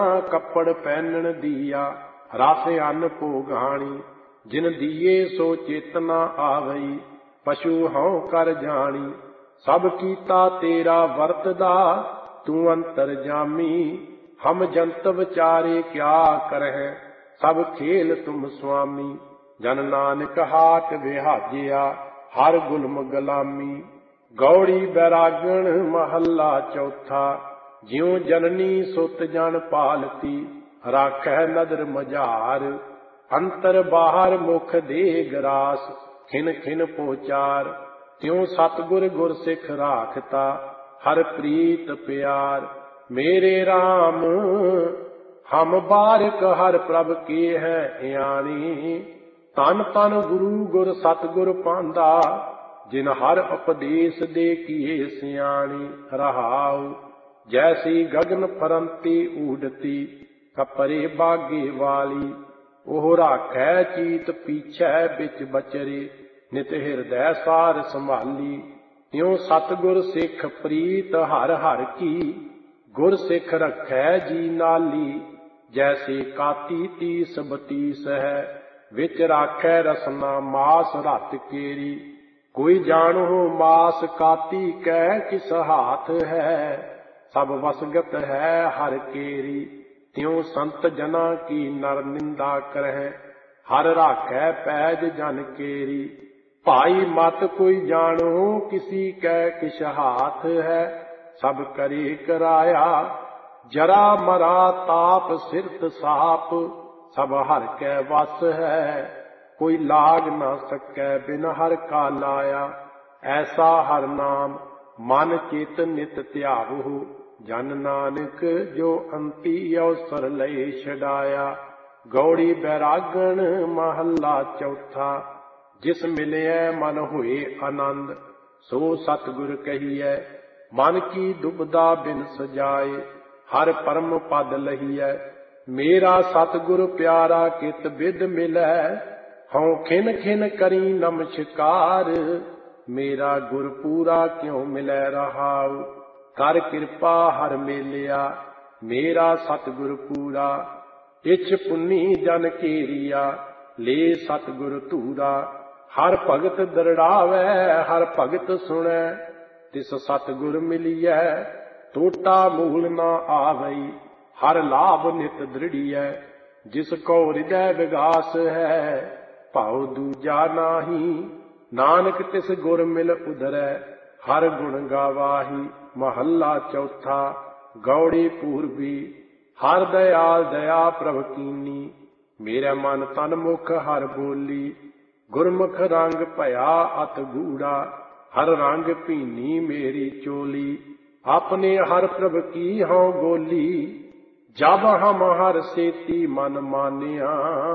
कपड़ पहनन दिया, रस अन्न भोगाणी। जिन दिए सो चेतना आवई, पशु हौ कर जानी। सब कीता तेरा वरतदा, तू अंतर जामी। हम जंत विचारे क्या करह, सब खेल तुम स्वामी। जन नानक हाट विहाजिया, हर गुलम गुलामी। गौड़ी बैरागण महला चौथा, ज्यों जननी सुत जन पालती। राखै नदर मझार, अंतर बाहर मुख दे गरास। खिन खिन पोचार, त्यों सतगुर गुर सिख राखता। हर प्रीत प्यार, मेरे राम हम बारिक हर प्रभ के हैं यानी। तन तन गुरु गुर सतगुर पांदा, जिन हर उपदेश दे किए सियाणी। रहाऊ जैसी गगन फरंती ऊडती, कपरे बागे वाली। ओह राखै चीत पीछै बिच बचरे, नित हिरदै सार संभाली। त्यों सतगुर सिख प्रीत हर हर की, गुर सिख रखै जी नाली। जैसे काती तीस बतीस है, विच राखै रसना मास रत केरी। कोई जानो मास काती कै किस हाथ है, सब वसगत है हर केरी। त्यों संत जना की नर निंदा करह, हर राखै पैज जन केरी। भाई मत कोई जानो किसी कै किस हाथ है, सब करे कराया। जरा मरा ताप सिरत साप, सब हर कै वस है। कोई लाग न सकै बिन हर का लाया, ऐसा हर नाम मन चित नित ध्यावहु। जन नानक जो अंती अवसर लय छड़ाया। गौड़ी बैरागण महला चौथा, जिस मिलिए मन हुए आनंद। सो सतगुर कहिए, मन की दुबदा बिन सजाए। हर परम पद लहिए, मेरा सतगुर प्यारा कित बिद मिलै। हूँ खिन खिन करी नमस्कार, मेरा गुर पूरा क्यों मिलै रहाऊ। कर कृपा हर मेलिया, मेरा सतगुर पूरा। इछ पुन्नी जन केरिया, ले सतगुर धूरा। हर भगत दरड़ावै, हर भगत सुनै। तिस सतगुर मिलिए, टोटा मूल न आवई। हर लाभ नित दृढ़ियै, जिस को हृदय विगास है। भाव दूजा नाही, नानक तिस गुर मिल उधरै। हर गुण गावाही, महला चौथा। गौड़ी पूर्वी, हर दयाल दया प्रभ कीनी। मेरे मन तन मुख हर बोली, गुरमुख रंग भया अत गूढ़ा। हर रंग भीनी मेरी चोली, अपने हर प्रभ की हूँ गोली। जब हम हर सेती मन मानिया,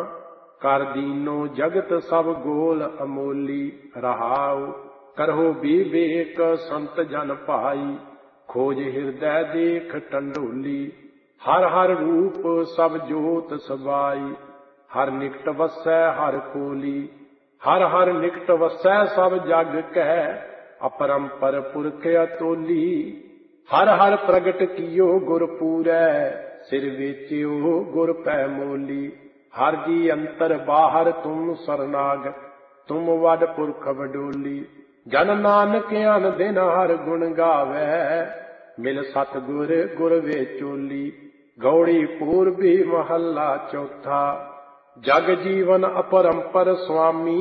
कर दीनो जगत सब गोल अमोली। रहाऊ करहो विवेक संत जन भाई, खोज हृदय देख टंडोली। हर हर रूप सब जोत समाई, हर निकट वसै हर कोली। हर हर निकट वसै सब जग कह, अपरंपर पुरख अतोली। हर हर प्रगट कियो गुर पूरै, सिर वेचियो गुर पै मोली। हर जी अंतर बाहर तुम सरनागत, तुम वड पुरख वडोली। जन नानक अन दिन हर गुण गावै, मिल सतगुर गुर वेचोली। गौड़ी पूर्वी महला चौथा, जग जीवन अपरंपर स्वामी।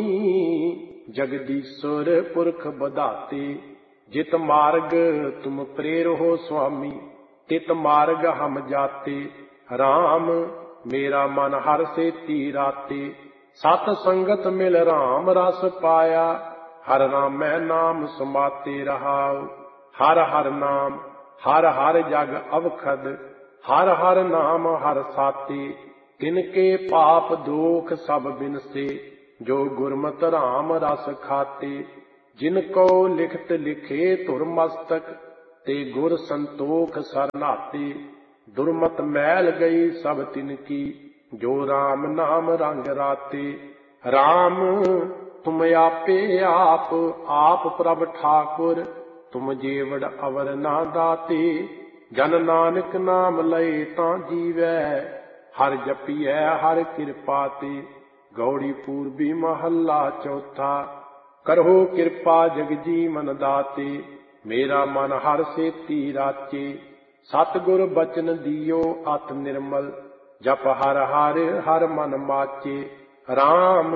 जगदीश्वर पुरख बधाते, जित मार्ग तुम प्रेरो स्वामी। तित मार्ग हम जाते, राम मेरा मन हर से तीराते। सत संगत मिल राम रस पाया, हर रामै नाम समाते रहाऊ। हर हर नाम हर हर जग अवखद, हर हर नाम हर साते। तिनके पाप दोख सब बिनसे, जो गुरमत राम रस खाते। जिनको लिखत लिखे धुर मस्तक, ते गुर संतोख सरनाते। दुर्मत मैल गई सब तिनकी, जो राम नाम रंग राते। राम तुम आपे आप प्रभ ठाकुर, तुम जेवड़ अवर ना दाते। ਜਨ ਨਾਨਕ ਨਾਮ ਲਏ ਤਾਂ ਜੀਵੈ। ਹਰ ਜਪੀਐ ਹਰ ਕਿਰਪਾ ਤੇ। ਗੌੜੀ ਪੂਰਬੀ ਮਹੱਲਾ ਚੌਥਾ। ਕਰਹੁ ਕਿਰਪਾ ਜਗ ਜੀਵਨ ਦਾਤੇ। ਮੇਰਾ ਮਨ ਹਰ ਸੇਤੀ ਰਾਚੇ। ਸਤਿਗੁਰ ਬਚਨ ਦਿਓ ਅਤ ਨਿਰਮਲ। ਜਪ ਹਰ ਹਰ ਹਰ ਮਨ ਮਾਚੇ। ਰਾਮ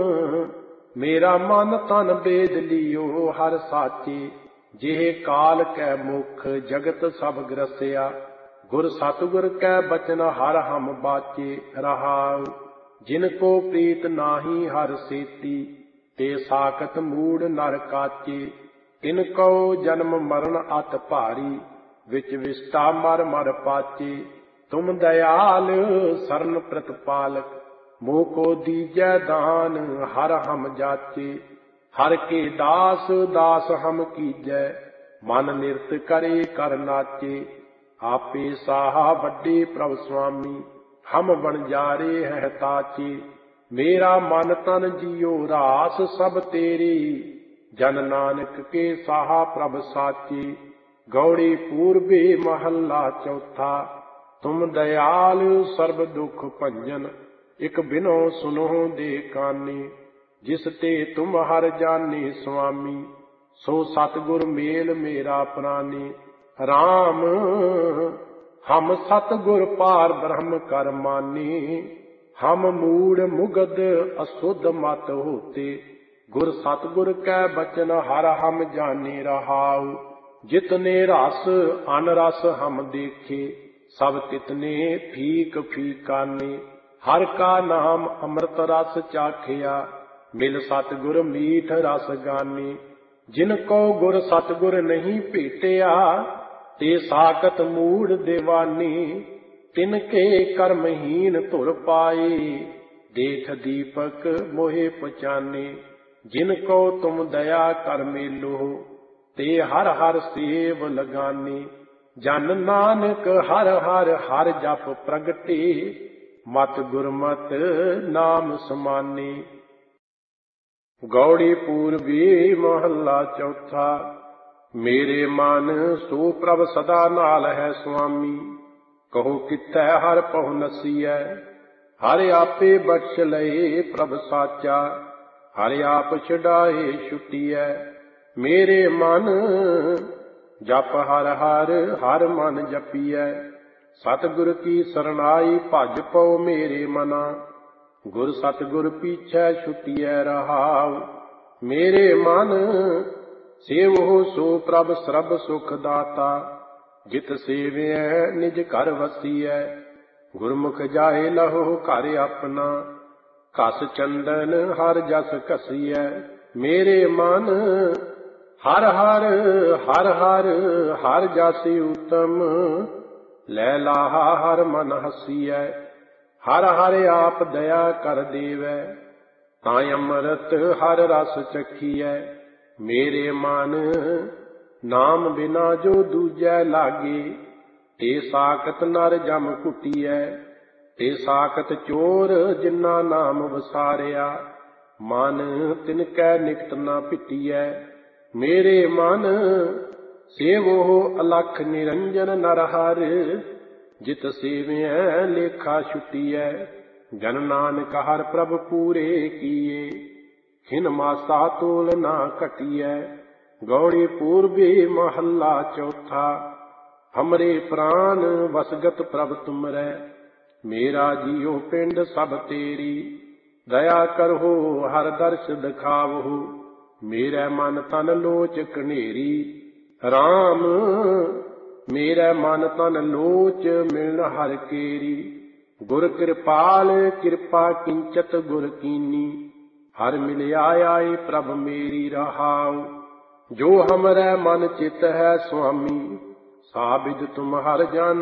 ਮੇਰਾ ਮਨ ਤਨ ਬੇਦ ਲਿਓ ਹਰ ਸਾਚੇ। ਜਿਹ ਕਾਲ ਕੈ ਮੁਖ ਜਗਤ ਸਭ ਗ੍ਰਸਿਆ। ਗੁਰ ਸਤਿਗੁਰ ਕੈ ਬਚਨ ਹਰ ਹਮ ਬਾਚੇ। ਰਹਾਉ ਜਿਨ ਕੋ ਪ੍ਰੀਤ ਨਾਹੀ ਹਰ ਸੇਤੀ। ਤੇ ਸਾਖਤ ਮੂੜ ਨਰ ਕਾਚੇ। ਤਿਨ ਕਉ ਜਨਮ ਮਰਨ ਅਤ ਭਾਰੀ। ਵਿਚ ਵਿਸਟਾ ਮਰ ਮਰ ਪਾਚੇ। ਤੁਮ ਦਇਆਲ ਸਰਨ ਪ੍ਰਤਪਾਲਕ। ਮੋਹ ਕੋ ਦੀਜੈ ਦਾਨ ਹਰ ਹਮ ਜਾਚੇ। ਹਰ ਕੇ ਦਾਸ ਦਾਸ ਹਮ ਕੀਜੈ। ਮਨ ਨਿਰਤ ਕਰੇ ਕਰ ਨਾਚੇ। ਆਪੇ ਸਾਹਾ ਵੱਡੇ ਪ੍ਰਭ ਸੁਆਮੀ। ਹਮ ਵਣਜਾਰੇ ਹੈ ਤਾਚੇ। ਮੇਰਾ ਮਨ ਤਨ ਜੀਓ ਰਾਸ ਸਭ ਤੇਰੀ। ਜਨ ਨਾਨਕ ਕੇ ਸਾਹਾ ਪ੍ਰਭ ਸਾਚੇ। ਗੌੜੀ ਪੂਰਬੀ ਮਹੱਲਾ ਚੌਥਾ। ਤੁਮ ਦਇਆਲ ਸਰਬ ਦੁਖ ਭੰਜਨ। ਇਕ ਬਿਨੋ ਸੁਨੋ ਦੇ ਕਾਨੀ। ਜਿਸ ਤੇ ਤੁਮ ਹਰ ਜਾਨੇ ਸੁਆਮੀ। ਸੋ ਸਤਿਗੁਰ ਮੇਲ ਮੇਰਾ ਪ੍ਰਾਨੀ। ਰਾਮ ਹਮ ਸਤਿਗੁਰ ਪਾਰ ਬ੍ਰਹਮ ਕਰ ਮਾਨੀ। ਹਮ ਮੂੜ ਮੁਗਧ ਅਸੁਧ ਮਤ ਹੋਤੇ। ਗੁਰ ਸਤਿਗੁਰ ਕੈ ਬਚਨ ਹਰ ਹਮ ਜਾਨੇ। ਰਹਾਉ ਜਿਤਨੇ ਰਸ ਅਨ ਰਸ ਹਮ ਦੇਖੇ। ਸਭ ਤਿਤਨੇ ਫੀਕ ਫੀਕਾਨੇ। ਹਰ ਕਾ ਨਾਮ ਅੰਮ੍ਰਿਤ ਰਸ ਚਾਖਿਆ। ਮਿਲ ਸਤਿਗੁਰ ਮੀਠ ਰਸ ਗਾਨੇ। ਜਿਨ ਕੋ ਗੁਰ ਸਤਿਗੁਰ ਨਹੀਂ ਭੇਟਿਆ। ਤੇ ਸਾਖਤ ਮੂੜ ਦੇਵਾਨੀ। ਤਿਨ ਕੇ ਕਰਮਹੀਨ ਧੁਰ ਪਾਏ। ਦੇਖ ਦੀਪਕ ਮੋਹਿ ਪਛਾਨੇ। ਜਿਨ ਕੋ ਤੁਮ ਦਇਆ ਕਰ ਮੇਲੋ। ਤੇ ਹਰ ਹਰ ਸੇਵ ਲਗਾਨੇ। ਜਨ ਨਾਨਕ ਹਰ ਹਰ ਹਰ ਜਪ ਪ੍ਰਗਟੇ। ਮਤ ਗੁਰਮਤਿ ਨਾਮ ਸਮਾਨੇ। ਗੌੜੀ ਪੂਰਬੀ ਮਹੱਲਾ ਚੌਥਾ। ਮੇਰੇ ਮਨ ਸੋ ਪ੍ਰਭ ਸਦਾ ਨਾਲ ਹੈ ਸੁਆਮੀ। ਕਹੋ ਕਿਥੈ ਹਰ ਪਹੁ ਨਸੀਐ। ਹਰਿ ਆਪੇ ਬਖਸ਼ ਲਏ ਪ੍ਰਭ ਸਾਚਾ। ਹਰਿ ਆਪ ਛਡਾਏ ਛੁਟੀਐ। ਮੇਰੇ ਮਨ ਜਪ ਹਰ ਹਰ ਹਰ ਮਨ ਜਪੀਐ। ਸਤਿਗੁਰ ਕੀ ਸਰਣਾਈ ਭਜ ਪਉ ਮੇਰੇ ਮਨਾ। ਗੁਰ ਸਤਿਗੁਰ ਪੀਛੈ ਛੁਟੀਐ। ਰਹਾਉ ਮੇਰੇ ਮਨ ਸੇਵਹੁ ਸੋ ਪ੍ਰਭ ਸਰਬ ਸੁਖ ਦਾਤਾ। ਜਿਤ ਸੇਵਿਐ ਨਿਜ ਘਰ ਵਸੀਐ। ਗੁਰਮੁਖ ਜਾਏ ਲਹੋ ਘਰ ਆਪਣਾ। ਘਸ ਚੰਦਨ ਹਰ ਜਸ ਘਸੀਐ। ਮੇਰੇ ਮਨ ਹਰ ਹਰ ਹਰ ਹਰ ਹਰ ਜਸ ਉਤਮ। ਲੈ ਲਾਹਾ ਹਰ ਮਨ ਹਸੀਐ। ਹਰ ਹਰ ਆਪ ਦਇਆ ਕਰ ਦੇਵੈ। ਤਾਂ ਅੰਮ੍ਰਿਤ ਹਰ ਰਸ ਚਖੀਐ। ਮੇਰੇ ਮਨ ਨਾਮ ਬਿਨਾ ਜੋ ਦੂਜੈ ਲਾਗੇ। ਤੇ ਸਾਖਤ ਨਰ ਜਮ ਕੁਟੀਐ। ਤੇ ਸਾਖਤ ਚੋਰ ਜਿਨਾ ਨਾਮ ਵਸਾਰਿਆ। ਮਨ ਤਿਨ ਕੈ ਨਿਕਟ ਨਾ ਪਿਟੀਐ। ਮੇਰੇ ਮਨ ਸੇਵੋ ਅਲਖ ਨਿਰੰਜਨ ਨਰ ਹਰਿ। ਜਿਤ ਸੇਵਿਐ ਲੇਖਾ ਛੁਟੀਐ। ਜਨ ਨਾਨਕ ਹਰ ਪ੍ਰਭ ਪੂਰੇ ਕੀਏ। ਖਿਨ ਮਾਸਾ ਤੋਲ ਨਾ ਘਟੀਐ। ਗੌੜੀ ਪੂਰਬੀ ਮਹੱਲਾ ਚੌਥਾ। ਹਮਰੇ ਪ੍ਰਾਨ ਵਸਗਤ ਪ੍ਰਭ ਤੁਮਰੈ। ਮੇਰਾ ਜੀਉ ਪਿੰਡ ਸਭ ਤੇਰੀ। ਦਇਆ ਕਰਹੁ ਹਰ ਦਰਸ ਦਿਖਾਵਹੁ। ਮੇਰੇ ਮਨ ਤਨ ਲੋਚ ਕਨੇਰੀ। ਰਾਮ ਮੇਰੇ ਮਨ ਤਨ ਲੋਚ ਮਿਲਨ ਹਰ ਕੇਰੀ। ਗੁਰ ਕਿਰਪਾਲ ਕਿਰਪਾ ਕਿੰਚਤ ਗੁਰ ਕੀਨੀ। ਹਰ ਮਿਲਿਆ ਆਏ ਪ੍ਰਭ ਮੇਰੀ। ਰਹਾਉ ਜੋ ਹਮਰੇ ਮਨ ਚਿਤ ਹੈ ਸੁਆਮੀ। ਸਾਬਿਦ ਤੁਮ ਹਰ ਜਾਨ